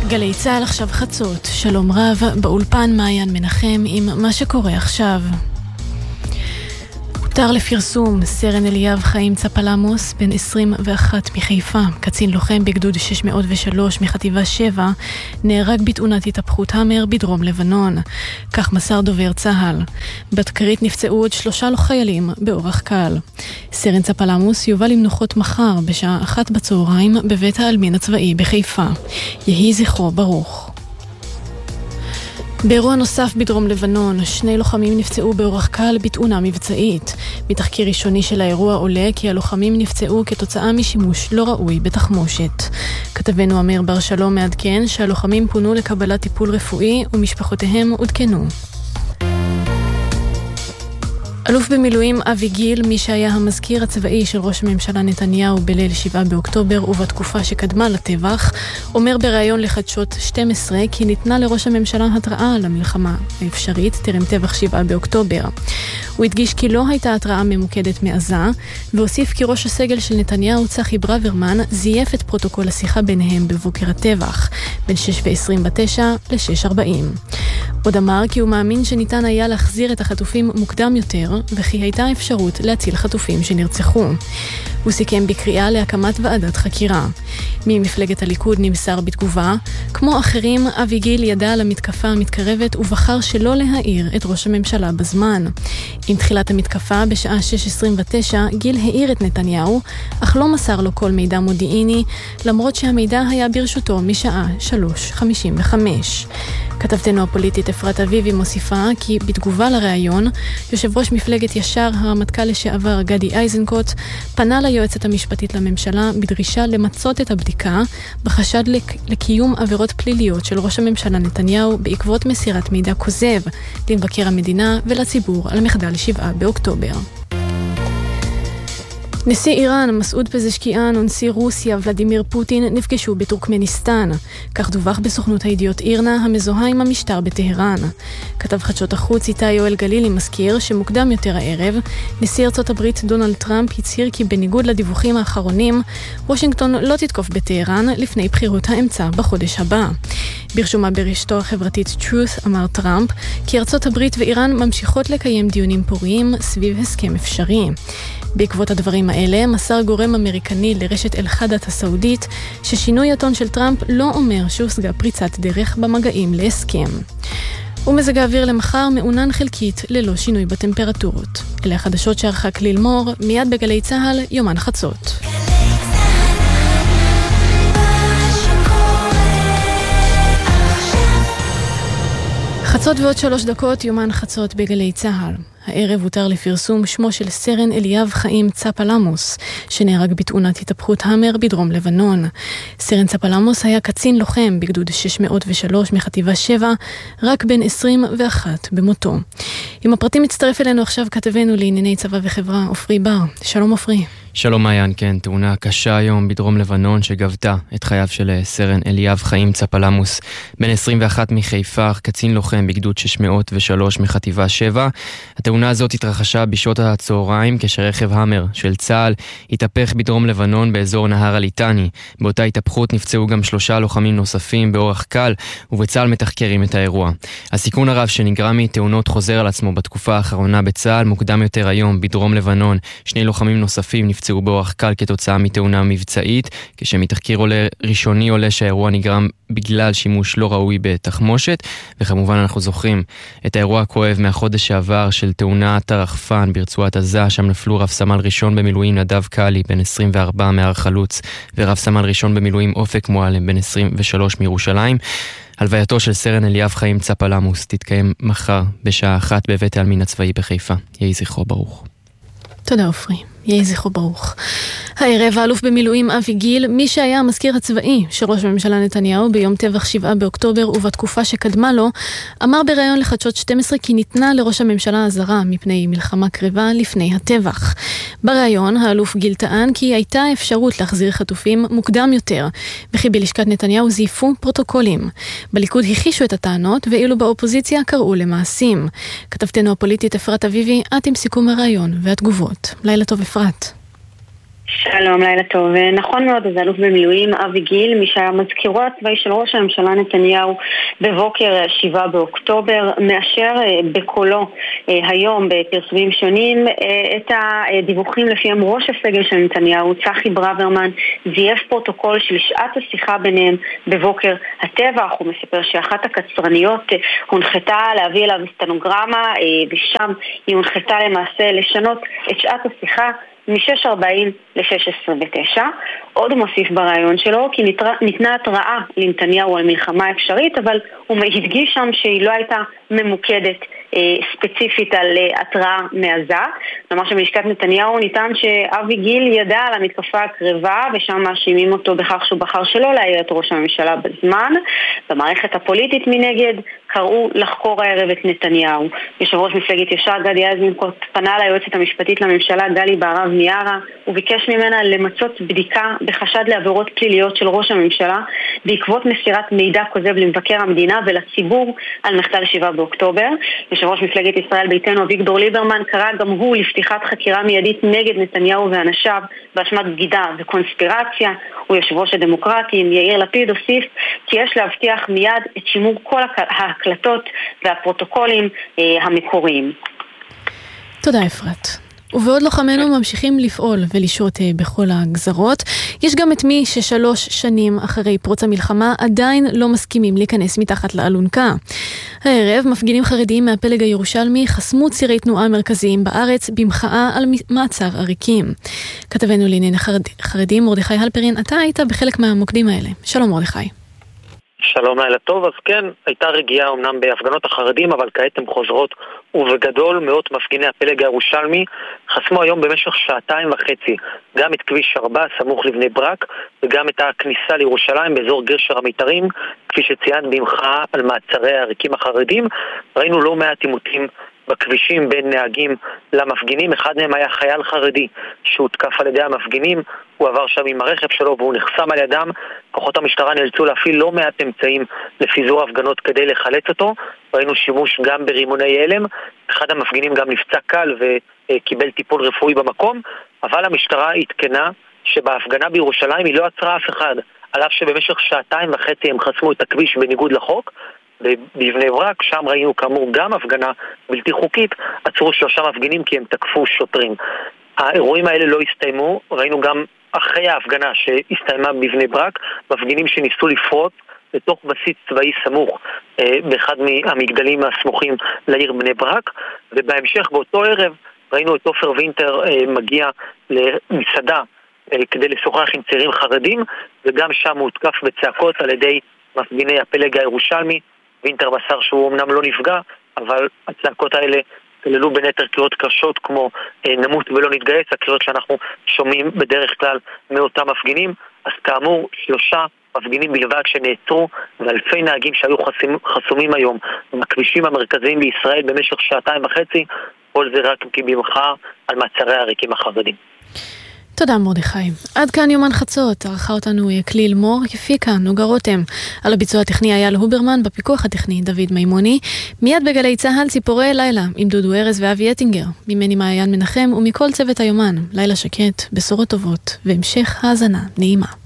גלי צהל עכשיו חצות, שלום רב, באולפן מעיין מנחם עם מה שקורה עכשיו. הותר לפרסום סרן אליאב חיים צפלמוס, בן 21 מחיפה, קצין לוחם בגדוד 603 מחטיבה 7, נהרג בתאונת התהפכות המר בדרום לבנון. כך מסר דובר צהל. בתקרית נפצעו עוד 3 חיילים באורח קל. סרן צפלמוס יובא למנוחות מחר בשעה 1 בצהריים בבית העלמין הצבאי בחיפה. יהי זכרו ברוך. באירוע נוסף בדרום לבנון, 2 לוחמים נפצעו באורח קל בתאונה מבצעית. בתחקיר ראשוני של האירוע עולה כי הלוחמים נפצעו כתוצאה משימוש לא ראוי בתחמושת. כתבנו אמיר בר שלום מעדכן שהלוחמים פונו לקבלת טיפול רפואי ומשפחותיהם עודכנו. אלוף במילואים אבי גיל, מי שהיה המזכיר הצבאי של ראש הממשלה נתניהו בליל 7 באוקטובר ובתקופה שקדמה לטבח, אומר בראיון לחדשות 12 כי ניתנה לראש הממשלה התראה על המלחמה האפשרית טרם טבח 7 באוקטובר. הוא הדגיש כי לא הייתה התראה ממוקדת מעזה, והוסיף כי ראש הסגל של נתניהו צחי ברוורמן זייף את פרוטוקול השיחה ביניהם בבוקר הטבח, בין 6:29 ל-6:40. עוד אמר כי הוא מאמין שניתן היה להחזיר את החטופים מוקדם יותר, וכי הייתה אפשרות להציל חטופים שנרצחו. הוא סיכם בקריאה להקמת ועדת חקירה. ממפלגת הליכוד נמסר בתגובה, כמו אחרים, אבי גיל ידע על המתקפה המתקרבת ובחר שלא להעיר את ראש הממשלה בזמן. עם תחילת המתקפה בשעה 6:29, גיל העיר את נתניהו, אך לא מסר לו כל מידע מודיעיני, למרות שהמידע היה ברשותו משעה 3:55. כתבתנו הפוליטית אפרת אביבי מוסיפה כי בתגובה לראיון, יושב ראש מפלגת ישר הרמטכ"ל לשעבר גדי איזנקוט פנה ליועצת המשפטית לממשלה בדרישה למצות את הבדיקה בחשד לקיום עבירות פליליות של ראש הממשלה נתניהו בעקבות מסירת מידע כוזב למבקר המדינה ולציבור על מחדל 7 באוקטובר. נשיא איראן, מסעוד פזשקיאן, ונשיא רוסיה, ולדימיר פוטין, נפגשו בטורקמניסטן. כך דווח בסוכנות הידיעות אירנה, המזוהה עם המשטר בטהרן. כתב חדשות החוץ איתי יואל גלילי מזכיר שמוקדם יותר הערב, נשיא ארצות הברית דונלד טראמפ הצהיר כי בניגוד לדיווחים האחרונים, וושינגטון לא תתקוף בטהרן לפני בחירות האמצע בחודש הבא. ברשומה ברשתו החברתית Truth אמר טראמפ כי ארצות הברית ואיראן ממשיכות לקיים דיונים פוריים סביב הסכם אפשרי. בעקבות הדברים האלה, מסר גורם אמריקני לרשת אל-חדת הסעודית ששינוי הטון של טראמפ לא אומר שהושגה פריצת דרך במגעים להסכם. ומזג האוויר למחר מעונן חלקית ללא שינוי בטמפרטורות. אלה החדשות שערכה כליל מור, מיד בגלי צהל, יומן חצות. חצות ועוד 3 דקות, יומן חצות בגלי צהל. הערב הותר לפרסום שמו של סרן אליאב חיים צפלמוס, שנהרג בתאונת התהפכות המר בדרום לבנון. סרן צפלמוס היה קצין לוחם בגדוד 603 מחטיבה 7, רק בן 21 במותו. עם הפרטים מצטרף אלינו עכשיו כתבנו לענייני צבא וחברה, אופרי בר. שלום אופרי. שלום מעיין, כן, תאונה קשה היום בדרום לבנון שגבתה את חייו של סרן אליאב חיים צפלמוס, בן 21 מחיפה, קצין לוחם בגדוד 603 מחטיבה 7. התאונה הזאת התרחשה בשעות הצהריים כשרכב המר של צה"ל התהפך בדרום לבנון באזור נהר הליטני. באותה התהפכות נפצעו גם 3 לוחמים נוספים באורח קל, ובצה"ל מתחקרים את האירוע. הסיכון הרב שנגרם מתאונות חוזר על עצמו בתקופה האחרונה בצה"ל. מוקדם יותר היום בדרום לבנון 2 לוחמים נוספים נפצעו באורח קל כתוצאה מתאונה מבצעית, כשמתחקיר ראשוני עולה שהאירוע נגרם בגלל שימוש לא ראוי בתחמושת. וכמובן אנחנו זוכרים את האירוע הכואב מהחודש שעבר של תאונת הרחפן ברצועת עזה, שם נפלו רב סמל ראשון במילואים נדב קלי בן 24 מהר חלוץ, ורב סמל ראשון במילואים אופק מועלם בן 23 מירושלים. הלווייתו של סרן אליאב חיים צפלמוס תתקיים מחר בשעה 1 בבית העלמין הצבאי בחיפה. יהי זכרו ברוך. תודה אופרי. יהי זכרו ברוך. הערב האלוף במילואים אבי גיל, מי שהיה המזכיר הצבאי של ראש הממשלה נתניהו ביום טבח 7 באוקטובר ובתקופה שקדמה לו, אמר בראיון לחדשות 12 כי ניתנה לראש הממשלה הזרה מפני מלחמה קרבה לפני הטבח. בראיון האלוף גיל טען כי הייתה אפשרות להחזיר חטופים מוקדם יותר, וכי בלשכת נתניהו זייפו פרוטוקולים. בליכוד הכישו את הטענות, ואילו באופוזיציה קראו למעשים. כתבתנו הפוליטית אפרת אביבי, את עם סיכום הראיון והתגובות. לילה טוב אפרת. שלום, לילה טוב. נכון מאוד, אז אלוף במילואים אבי גיל, מי שהיה מזכירו הצבאי של ראש הממשלה נתניהו בבוקר 7 באוקטובר, מאשר בקולו היום בפרסומים שונים את הדיווחים לפיהם ראש הסגל של נתניהו, צחי ברוורמן, זייף פרוטוקול של שעת השיחה ביניהם בבוקר הטבח. הוא מספר שאחת הקצרניות הונחתה להביא אליו סטנוגרמה, ושם היא הונחתה למעשה לשנות את שעת השיחה מ-6:40 ל-6:29. עוד הוא מוסיף ברעיון שלו כי ניתנה התראה לנתניהו על מלחמה אפשרית, אבל הוא הדגיש שם שהיא לא הייתה ממוקדת ספציפית על התראה מעזה. כלומר שבלשכת נתניהו ניתן שאבי גיל ידע על המתקפה הקרבה, ושם מאשימים אותו בכך שהוא בחר שלא להעיר את ראש הממשלה בזמן. במערכת הפוליטית מנגד קראו לחקור הערב את נתניהו. יושב ראש מפלגת ישר גדי איזנקוט פנה ליועצת המשפטית לממשלה גלי בהרב מיארה וביקש ממנה למצות בדיקה בחשד לעבירות פליליות של ראש הממשלה בעקבות מסירת מידע כוזב למבקר המדינה ולציבור על מחדל 7 באוקטובר. יושב ראש מפלגת ישראל ביתנו אביגדור ליברמן קרא גם הוא לפתיחת חקירה מיידית נגד נתניהו ואנשיו באשמת בגידה וקונספירציה. הוא יושב ראש הדמוקרטים יאיר לפיד הוסיף כי יש להבטיח מיד את שימור כל ההקלטות והפרוטוקולים המקוריים. תודה אפרת. ובעוד לוחמינו ממשיכים לפעול ולשרות בכל הגזרות, יש גם את מי ש3 שנים אחרי פרוץ המלחמה עדיין לא מסכימים להיכנס מתחת לאלונקה. הערב מפגינים חרדיים מהפלג הירושלמי חסמו צירי תנועה מרכזיים בארץ במחאה על מעצר עריקים. כתבנו לענייני חרדים מרדכי הלפרין, אתה היית בחלק מהמוקדים האלה. שלום מרדכי. שלום, לילה טוב. אז כן, הייתה רגיעה אמנם בהפגנות החרדים, אבל כעת הן חוזרות, ובגדול מאות מפגיני הפלג הירושלמי חסמו היום במשך 2.5 גם את כביש 4 סמוך לבני ברק, וגם את הכניסה לירושלים באזור גשר המיתרים, כפי שציינת במחאה על מעצרי העריקים החרדים. ראינו לא מעט עימותים בכבישים בין נהגים למפגינים. אחד מהם היה חייל חרדי שהותקף על ידי המפגינים, הוא עבר שם עם הרכב שלו והוא נחסם על ידם. כוחות המשטרה נאלצו להפעיל לא מעט אמצעים לפיזור הפגנות כדי לחלץ אותו. ראינו שימוש גם ברימוני הלם. אחד המפגינים גם נפצע קל וקיבל טיפול רפואי במקום, אבל המשטרה התקנה שבהפגנה בירושלים היא לא עצרה אף אחד, על אף שבמשך 2.5 הם חסמו את הכביש בניגוד לחוק. בבני ברק, שם ראינו כאמור גם הפגנה בלתי חוקית, עצרו 3 מפגינים כי הם תקפו שוטרים. האירועים האלה לא הסתיימו, ראינו גם אחרי ההפגנה שהסתיימה בבני ברק, מפגינים שניסו לפרוץ לתוך בסיס צבאי סמוך באחד מהמגדלים הסמוכים לעיר בני ברק, ובהמשך באותו ערב ראינו את עופר וינטר מגיע למסעדה כדי לשוחח עם צעירים חרדים, וגם שם הוא הותקף בצעקות על ידי מפגיני הפלג הירושלמי. וינטר מסר שהוא אמנם לא נפגע, אבל הצעקות האלה כללו בין היתר קריאות קשות כמו נמות ולא נתגייס, הקריאות שאנחנו שומעים בדרך כלל מאותם מפגינים. אז כאמור 3 מפגינים בלבד שנעצרו, ואלפי נהגים שהיו חסומים היום בכבישים המרכזיים בישראל במשך 2.5, כל זה רק במחאה על מעצרי העריקים החרדים. תודה מרדכי. עד כאן יומן חצות, ערכה אותנו כליל מור, הפיקה נוגה רותם. על הביצוע הטכני היה להוברמן, בפיקוח הטכני דוד מימוני. מיד בגלי צהל ציפורי לילה עם דודו ארז ואבי אטינגר. ממני מעיין מנחם ומכל צוות היומן. לילה שקט, בשורות טובות והמשך האזנה נעימה.